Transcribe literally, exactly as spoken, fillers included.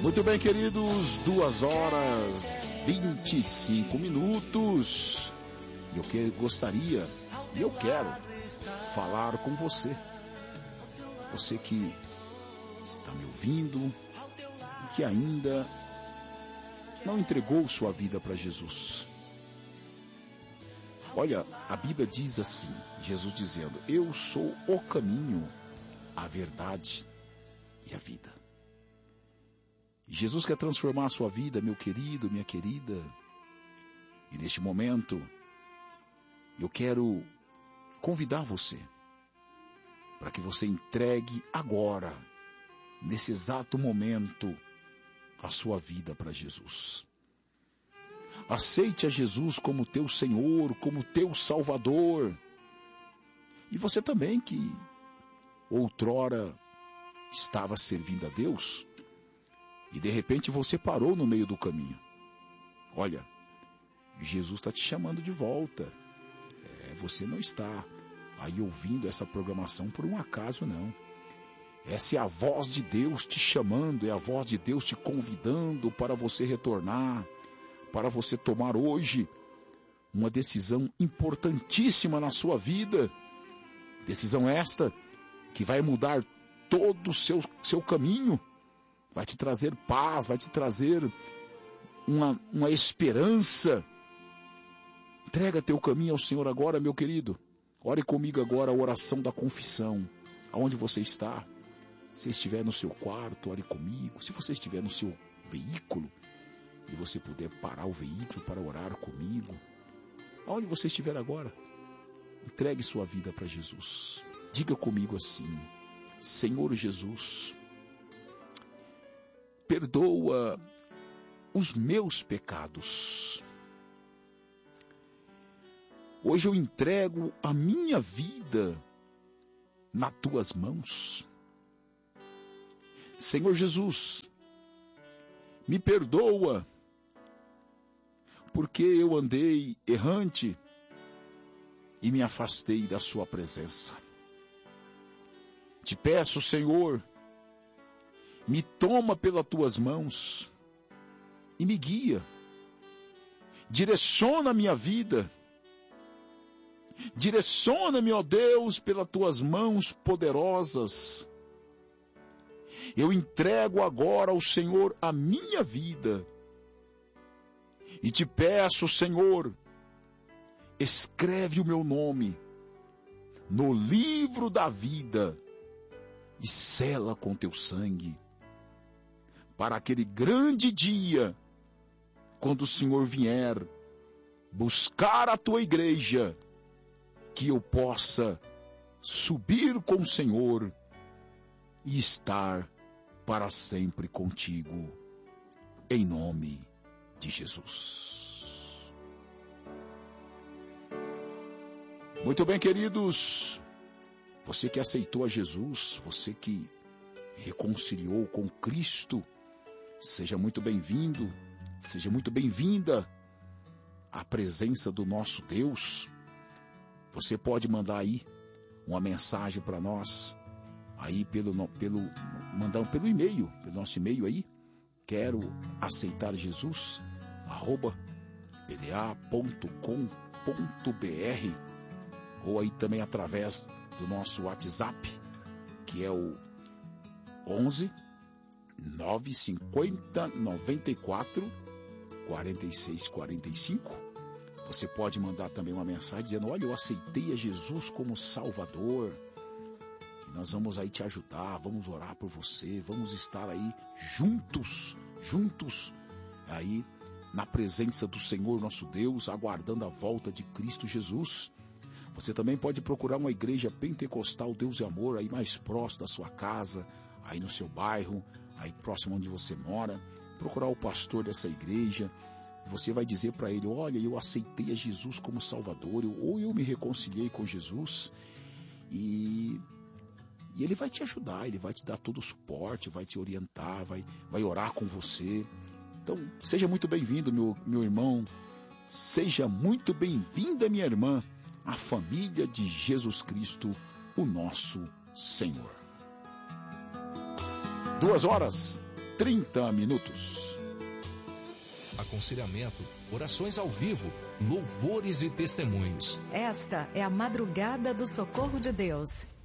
Muito bem, queridos, duas horas vinte e cinco minutos. E eu que gostaria, e eu quero falar com você. Você que está me ouvindo e que ainda não entregou sua vida para Jesus. Olha, a Bíblia diz assim, Jesus dizendo: eu sou o caminho, a verdade e a vida. Jesus quer transformar a sua vida, meu querido, minha querida. E neste momento, eu quero convidar você para que você entregue agora, nesse exato momento, a sua vida para Jesus. Aceite a Jesus como teu Senhor, como teu Salvador. E você também que outrora estava servindo a Deus, e de repente você parou no meio do caminho. Olha, Jesus está te chamando de volta. É, você não está aí ouvindo essa programação por um acaso, não. Essa é a voz de Deus te chamando, é a voz de Deus te convidando para você retornar, para você tomar hoje uma decisão importantíssima na sua vida. Decisão esta que vai mudar todo o seu, seu caminho. Vai te trazer paz, vai te trazer uma, uma esperança. Entrega teu caminho ao Senhor agora, meu querido. Ore comigo agora a oração da confissão. Aonde você está? Se estiver no seu quarto, ore comigo. Se você estiver no seu veículo e você puder parar o veículo para orar comigo, aonde você estiver agora, entregue sua vida para Jesus. Diga comigo assim: Senhor Jesus, perdoa os meus pecados. Hoje eu entrego a minha vida nas tuas mãos. Senhor Jesus, me perdoa, porque eu andei errante e me afastei da sua presença. Te peço, Senhor, me toma pelas tuas mãos e me guia. Direciona a minha vida. Direciona-me, ó Deus, pelas tuas mãos poderosas. Eu entrego agora ao Senhor a minha vida. E te peço, Senhor, escreve o meu nome no livro da vida e sela com teu sangue, para aquele grande dia, quando o Senhor vier buscar a tua igreja, que eu possa subir com o Senhor e estar para sempre contigo, em nome de Jesus. Muito bem, queridos, você que aceitou a Jesus, você que reconciliou com Cristo, seja muito bem-vindo, seja muito bem-vinda à presença do nosso Deus. Você pode mandar aí uma mensagem para nós, aí pelo, pelo, mandar pelo e-mail, pelo nosso e-mail aí, quero aceitar Jesus, arroba p d a ponto com ponto b r, ou aí também através do nosso WhatsApp, que é o onze nove cinquenta noventa e quatro quarenta e seis quarenta e cinco. Você pode mandar também uma mensagem dizendo: olha, eu aceitei a Jesus como Salvador. E nós vamos aí te ajudar, vamos orar por você, vamos estar aí juntos, juntos, aí na presença do Senhor nosso Deus, aguardando a volta de Cristo Jesus. Você também pode procurar uma igreja pentecostal Deus e Amor aí mais próximo da sua casa, aí no seu bairro, aí próximo onde você mora. Procurar o pastor dessa igreja. Você vai dizer para ele: olha, eu aceitei a Jesus como Salvador, eu, ou eu me reconciliei com Jesus, e, e ele vai te ajudar, ele vai te dar todo o suporte, vai te orientar, vai, vai orar com você. Então, seja muito bem-vindo, meu, meu irmão, seja muito bem-vinda, minha irmã, à família de Jesus Cristo, o nosso Senhor. Duas horas, trinta minutos. Aconselhamento, orações ao vivo, louvores e testemunhos. Esta é a madrugada do socorro de Deus.